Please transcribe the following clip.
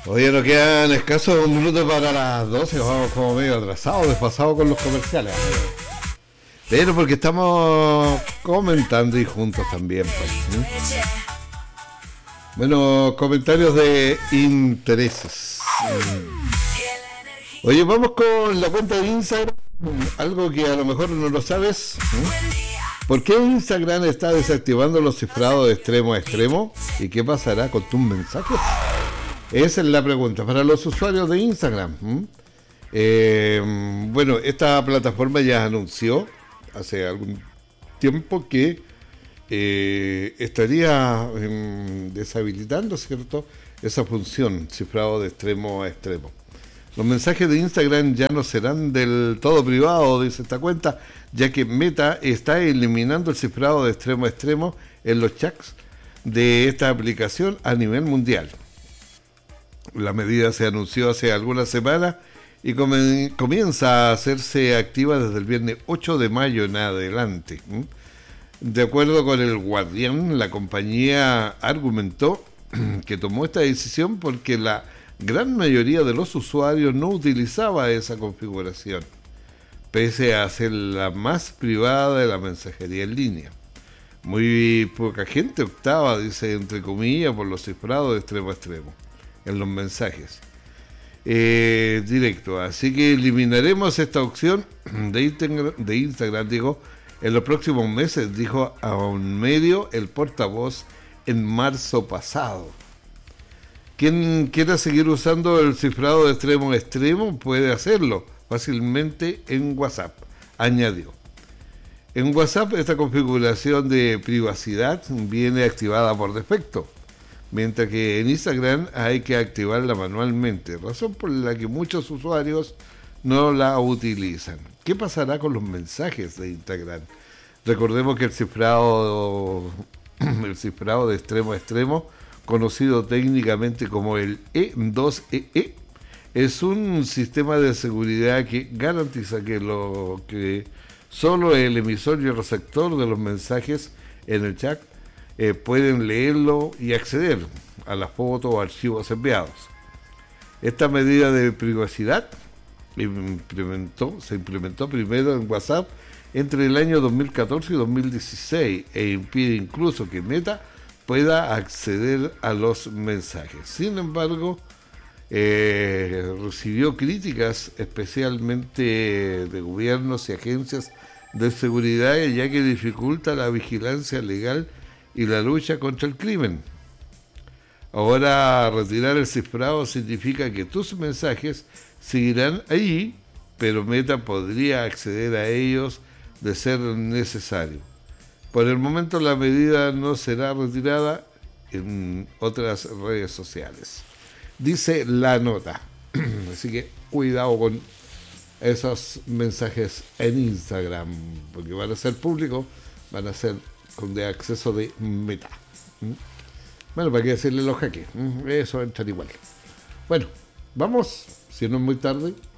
Oye, nos quedan escasos minutos para las 12, vamos como medio atrasados, desfasados con los comerciales. Pero porque estamos comentando y juntos también. Pues. Bueno, comentarios de intereses. Oye, vamos con la cuenta de Instagram. Algo que a lo mejor no lo sabes. ¿Por qué Instagram está desactivando los cifrados de extremo a extremo? ¿Y qué pasará con tus mensajes? Esa es la pregunta para los usuarios de Instagram. Bueno, esta plataforma ya anunció hace algún tiempo que estaría deshabilitando, ¿cierto?, esa función, cifrado de extremo a extremo. Los mensajes de Instagram ya no serán del todo privados, dice esta cuenta, ya que Meta está eliminando el cifrado de extremo a extremo en los chats de esta aplicación a nivel mundial. La medida se anunció hace algunas semanas y comienza a hacerse activa desde el viernes 8 de mayo en adelante. De acuerdo con el Guardián, la compañía argumentó que tomó esta decisión porque la gran mayoría de los usuarios no utilizaba esa configuración, pese a ser la más privada de la mensajería en línea. Muy poca gente optaba, dice entre comillas, por los cifrados de extremo a extremo en los mensajes directo. Así que eliminaremos esta opción de Instagram, en los próximos meses, dijo a un medio el portavoz en marzo pasado. Quien quiera seguir usando el cifrado de extremo a extremo puede hacerlo fácilmente en WhatsApp, añadió. En WhatsApp esta configuración de privacidad viene activada por defecto, mientras que en Instagram hay que activarla manualmente, razón por la que muchos usuarios no la utilizan. ¿Qué pasará con los mensajes de Instagram? Recordemos que el cifrado de extremo a extremo, conocido técnicamente como el E2EE, es un sistema de seguridad que garantiza que solo el emisor y el receptor de los mensajes en el chat pueden leerlo y acceder a las fotos o archivos enviados. Esta medida de privacidad se implementó primero en WhatsApp entre el año 2014 y 2016 e impide incluso que Meta pueda acceder a los mensajes. Sin embargo, recibió críticas especialmente de gobiernos y agencias de seguridad, ya que dificulta la vigilancia legal y la lucha contra el crimen. Ahora, retirar el cifrado significa que tus mensajes seguirán allí, pero Meta podría acceder a ellos de ser necesario. Por el momento la medida no será retirada en otras redes sociales, dice la nota. Así que cuidado con esos mensajes en Instagram, porque van a ser públicos, van a ser de acceso de Meta. Bueno, para qué decirle los hackers, eso entra igual. Bueno, vamos, si no es muy tarde.